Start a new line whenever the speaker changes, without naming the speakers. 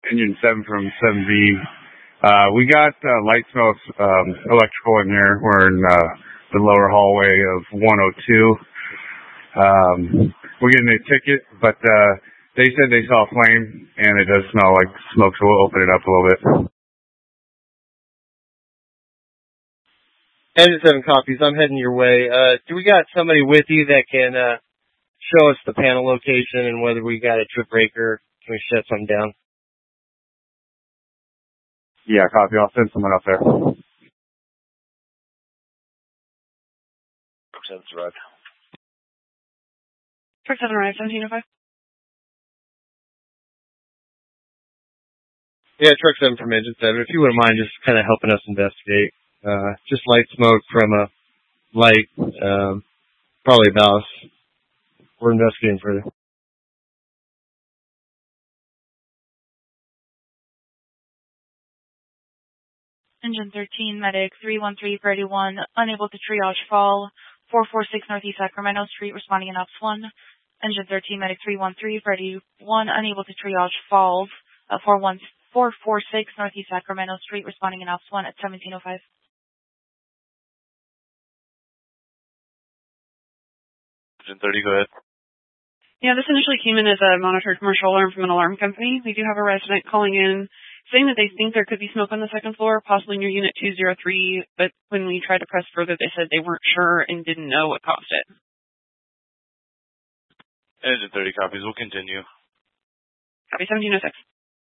Engine 7 from 7B. We got light smells, electrical in here. We're in the lower hallway of 102. We're getting a ticket, but they said they saw a flame, and it does smell like smoke, so we'll open it up a little bit.
Engine 7 copies. I'm heading your way. Do we got somebody with you that can show us the panel location and whether we got a trip breaker? Can we shut something down?
Yeah, copy. I'll send someone up there.
Truck 7's arrived.
Truck 7 arrived, 1705.
Yeah, Truck 7 from Engine 7. If you wouldn't mind just kind of helping us investigate. Just light smoke from a light, probably about us. We're investigating further.
Engine 13, medic 313 Verdi 1, unable to triage fall, 446 Northeast Sacramento Street, responding in Ops 1. Engine 13, medic 313 Verdi 1, unable to triage fall, 446 Northeast Sacramento Street, responding in Ops 1 at 1705.
Engine 30, go ahead.
Yeah, this initially came in as a monitored commercial alarm from an alarm company. We do have a resident calling in saying that they think there could be smoke on the second floor, possibly near Unit 203, but when we tried to press further, they said they weren't sure and didn't know what caused it.
Engine 30 copies. We'll continue.
Copy 1706.